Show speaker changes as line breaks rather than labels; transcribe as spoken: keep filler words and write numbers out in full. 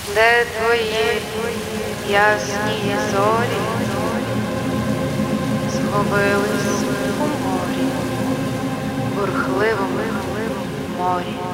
де твої ясні зорі згубились у морі, бурхливому морі.